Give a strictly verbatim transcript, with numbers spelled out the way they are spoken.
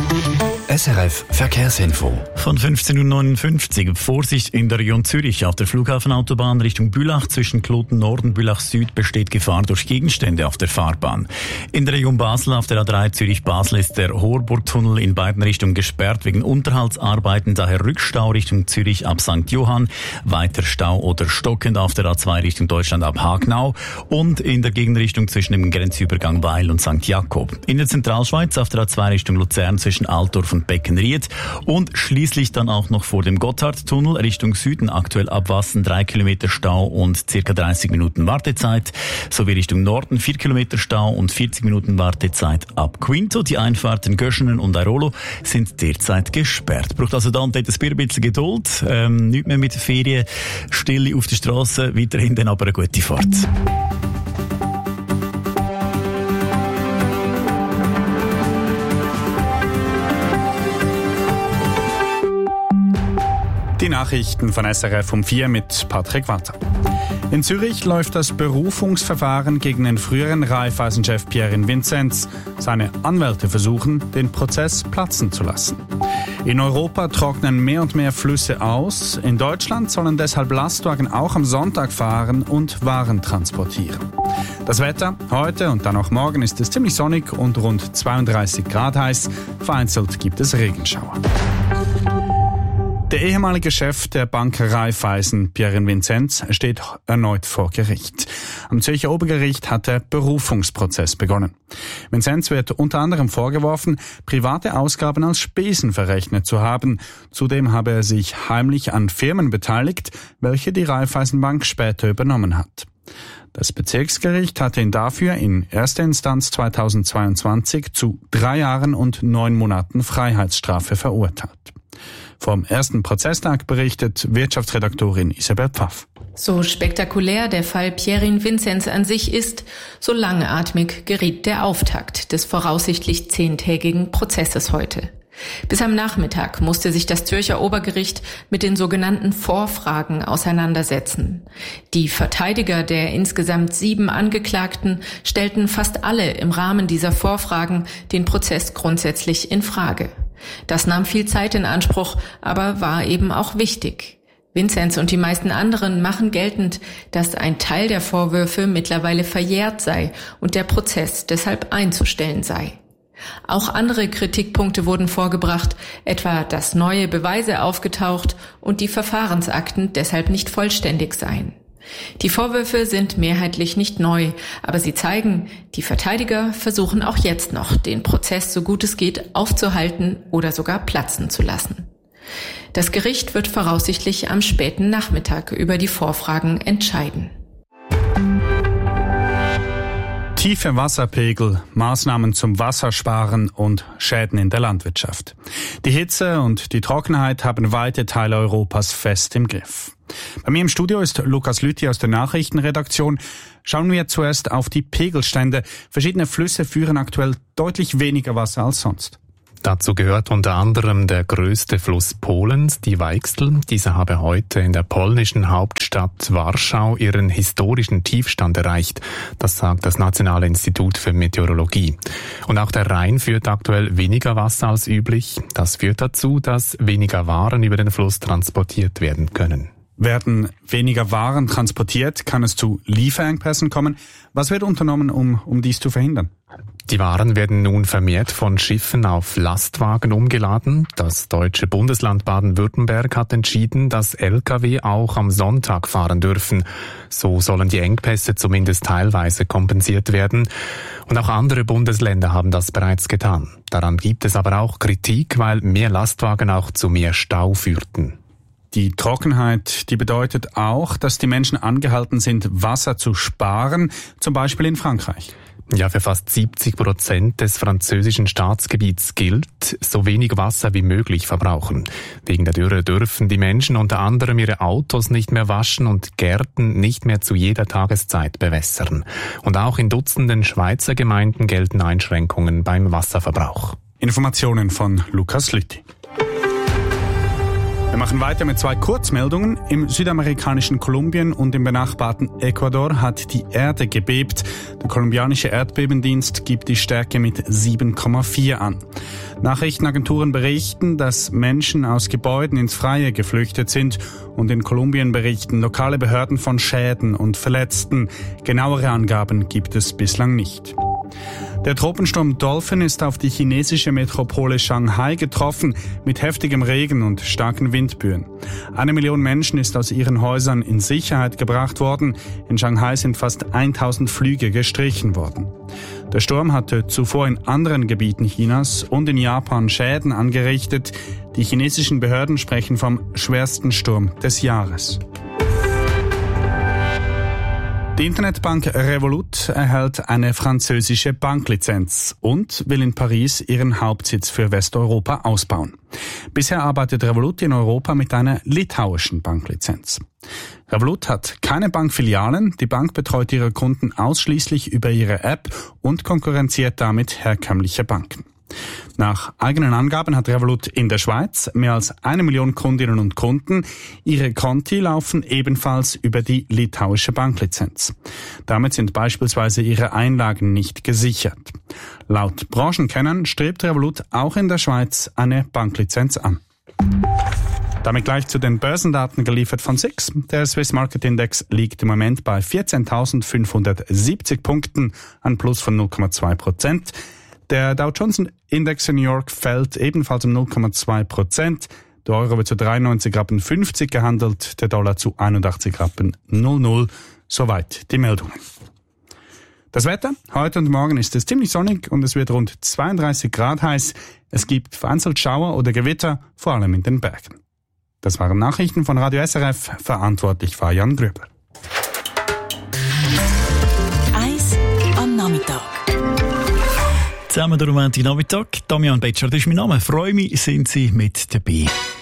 S R F Verkehrsinfo. Von fünfzehn Uhr neunundfünfzig. Vorsicht in der Region Zürich. Auf der Flughafenautobahn Richtung Bülach zwischen Kloten Nord und Bülach Süd besteht Gefahr durch Gegenstände auf der Fahrbahn. In der Region Basel auf der A drei Zürich-Basel ist der Horburgtunnel in beiden Richtungen gesperrt wegen Unterhaltsarbeiten. Daher Rückstau Richtung Zürich ab Sankt Johann. Weiter Stau oder stockend auf der A zwei Richtung Deutschland ab Hagnau. Und in der Gegenrichtung zwischen dem Grenzübergang Weil und Sankt Jakob. In der Zentralschweiz auf der A zwei Richtung Luzern zwischen Altdorf und Beckenried und schließlich dann auch noch vor dem Gotthardtunnel Richtung Süden aktuell ab Wassen drei Kilometer Stau und circa dreißig Minuten Wartezeit, sowie Richtung Norden vier Kilometer Stau und vierzig Minuten Wartezeit ab Quinto. Die Einfahrten Göschenen und Airolo sind derzeit gesperrt. Braucht also da und dort ein bisschen Geduld, ähm, nicht mehr mit Ferien, Stille auf der Straße, weiterhin dann aber eine gute Fahrt. Die Nachrichten von S R F um vier mit Patrick Watter. In Zürich läuft das Berufungsverfahren gegen den früheren Raiffeisen-Chef Pierin Vinzenz. Seine Anwälte versuchen, den Prozess platzen zu lassen. In Europa trocknen mehr und mehr Flüsse aus. In Deutschland sollen deshalb Lastwagen auch am Sonntag fahren und Waren transportieren. Das Wetter heute und dann auch morgen ist es ziemlich sonnig und rund zweiunddreißig Grad heiß. Vereinzelt gibt es Regenschauer. Der ehemalige Chef der Bank Raiffeisen, Pierin Vinzenz, steht erneut vor Gericht. Am Zürcher Obergericht hat der Berufungsprozess begonnen. Vinzenz wird unter anderem vorgeworfen, private Ausgaben als Spesen verrechnet zu haben. Zudem habe er sich heimlich an Firmen beteiligt, welche die Raiffeisenbank später übernommen hat. Das Bezirksgericht hatte ihn dafür in erster Instanz zweitausendzweiundzwanzig zu drei Jahren und neun Monaten Freiheitsstrafe verurteilt. Vom ersten Prozesstag berichtet Wirtschaftsredaktorin Isabel Pfaff. So spektakulär der Fall Pierin Vinzenz an sich ist, so langatmig geriet der Auftakt des voraussichtlich zehntägigen Prozesses heute. Bis am Nachmittag musste sich das Zürcher Obergericht mit den sogenannten Vorfragen auseinandersetzen. Die Verteidiger der insgesamt sieben Angeklagten stellten fast alle im Rahmen dieser Vorfragen den Prozess grundsätzlich in Frage. Das nahm viel Zeit in Anspruch, aber war eben auch wichtig. Vinzenz und die meisten anderen machen geltend, dass ein Teil der Vorwürfe mittlerweile verjährt sei und der Prozess deshalb einzustellen sei. Auch andere Kritikpunkte wurden vorgebracht, etwa dass neue Beweise aufgetaucht und die Verfahrensakten deshalb nicht vollständig seien. Die Vorwürfe sind mehrheitlich nicht neu, aber sie zeigen, die Verteidiger versuchen auch jetzt noch, den Prozess so gut es geht aufzuhalten oder sogar platzen zu lassen. Das Gericht wird voraussichtlich am späten Nachmittag über die Vorfragen entscheiden. Tiefe Wasserpegel, Maßnahmen zum Wassersparen und Schäden in der Landwirtschaft. Die Hitze und die Trockenheit haben weite Teile Europas fest im Griff. Bei mir im Studio ist Lukas Lüthi aus der Nachrichtenredaktion. Schauen wir zuerst auf die Pegelstände. Verschiedene Flüsse führen aktuell deutlich weniger Wasser als sonst. Dazu gehört unter anderem der größte Fluss Polens, die Weichsel. Dieser habe heute in der polnischen Hauptstadt Warschau ihren historischen Tiefstand erreicht. Das sagt das Nationale Institut für Meteorologie. Und auch der Rhein führt aktuell weniger Wasser als üblich. Das führt dazu, dass weniger Waren über den Fluss transportiert werden können. Werden weniger Waren transportiert, kann es zu Lieferengpässen kommen. Was wird unternommen, um, um dies zu verhindern? Die Waren werden nun vermehrt von Schiffen auf Lastwagen umgeladen. Das deutsche Bundesland Baden-Württemberg hat entschieden, dass L K W auch am Sonntag fahren dürfen. So sollen die Engpässe zumindest teilweise kompensiert werden. Und auch andere Bundesländer haben das bereits getan. Daran gibt es aber auch Kritik, weil mehr Lastwagen auch zu mehr Stau führten. Die Trockenheit, die bedeutet auch, dass die Menschen angehalten sind, Wasser zu sparen, zum Beispiel in Frankreich. Ja, für fast siebzig Prozent des französischen Staatsgebiets gilt, so wenig Wasser wie möglich verbrauchen. Wegen der Dürre dürfen die Menschen unter anderem ihre Autos nicht mehr waschen und Gärten nicht mehr zu jeder Tageszeit bewässern. Und auch in Dutzenden Schweizer Gemeinden gelten Einschränkungen beim Wasserverbrauch. Informationen von Lukas Lüthi. Wir machen weiter mit zwei Kurzmeldungen. Im südamerikanischen Kolumbien und im benachbarten Ecuador hat die Erde gebebt. Der kolumbianische Erdbebendienst gibt die Stärke mit sieben Komma vier an. Nachrichtenagenturen berichten, dass Menschen aus Gebäuden ins Freie geflüchtet sind und in Kolumbien berichten lokale Behörden von Schäden und Verletzten. Genauere Angaben gibt es bislang nicht. Der Tropensturm Dolphin ist auf die chinesische Metropole Shanghai getroffen, mit heftigem Regen und starken Windböen. Eine Million Menschen ist aus ihren Häusern in Sicherheit gebracht worden. In Shanghai sind fast tausend Flüge gestrichen worden. Der Sturm hatte zuvor in anderen Gebieten Chinas und in Japan Schäden angerichtet. Die chinesischen Behörden sprechen vom schwersten Sturm des Jahres. Die Internetbank Revolut erhält eine französische Banklizenz und will in Paris ihren Hauptsitz für Westeuropa ausbauen. Bisher arbeitet Revolut in Europa mit einer litauischen Banklizenz. Revolut hat keine Bankfilialen, die Bank betreut ihre Kunden ausschließlich über ihre App und konkurrenziert damit herkömmliche Banken. Nach eigenen Angaben hat Revolut in der Schweiz mehr als eine Million Kundinnen und Kunden. Ihre Konti laufen ebenfalls über die litauische Banklizenz. Damit sind beispielsweise ihre Einlagen nicht gesichert. Laut Branchenkennern strebt Revolut auch in der Schweiz eine Banklizenz an. Damit gleich zu den Börsendaten geliefert von S I X. Der Swiss Market Index liegt im Moment bei vierzehntausendfünfhundertsiebzig Punkten, ein Plus von null Komma zwei Prozent. Der Dow Jones Index in New York fällt ebenfalls um null Komma zwei Prozent. Der Euro wird zu dreiundneunzig Rappen fünfzig gehandelt, der Dollar zu einundachtzig Rappen null null. Soweit die Meldungen. Das Wetter? Heute und morgen ist es ziemlich sonnig und es wird rund zweiunddreißig Grad heiß. Es gibt vereinzelt Schauer oder Gewitter, vor allem in den Bergen. Das waren Nachrichten von Radio S R F. Verantwortlich war Jan Gröber. Eis am Nachmittag. Zusammen der Romantik Nachmittag. Damian Betschart ist mein Name. Freue mich, sind Sie mit dabei.